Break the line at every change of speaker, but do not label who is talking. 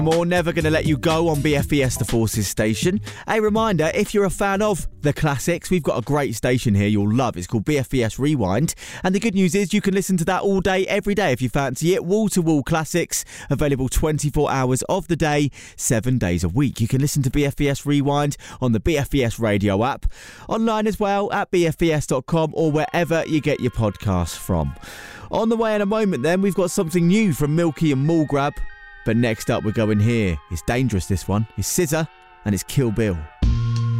More Never Gonna Let You Go on BFBS The Forces station. A reminder, if you're a fan of the classics, we've got a great station here you'll love. It's called BFBS Rewind. And the good news is you can listen to that all day, every day if you fancy it. Wall-to-wall classics, available 24 hours of the day, 7 days a week. You can listen to BFBS Rewind on the BFBS radio app, online as well at bfbs.com or wherever you get your podcasts from. On the way in a moment then, we've got something new from Milky and Mallgrab. But next up, we're going here. It's dangerous, this one. It's SZA and it's Kill Bill.